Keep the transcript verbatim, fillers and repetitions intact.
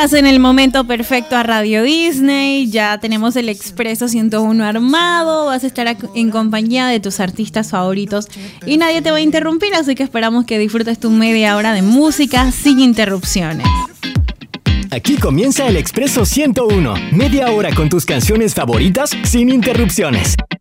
Llegas en el momento perfecto a Radio Disney, ya tenemos el Expreso ciento uno armado, vas a estar en compañía de tus artistas favoritos y nadie te va a interrumpir, así que esperamos que disfrutes tu media hora de música sin interrupciones. Aquí comienza el Expreso ciento uno, media hora con tus canciones favoritas sin interrupciones.